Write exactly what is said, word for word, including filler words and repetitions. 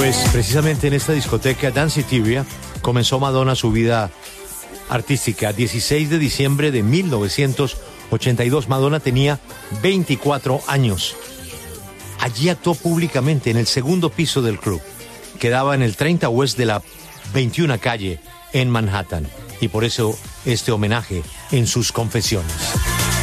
Pues precisamente en esta discoteca Danceteria comenzó Madonna su vida artística. dieciséis de diciembre de mil novecientos ochenta y dos, Madonna tenía veinticuatro años. Allí actuó públicamente en el segundo piso del club. Quedaba en el treinta West de la veintiuna calle en Manhattan. Y por eso este homenaje en sus confesiones.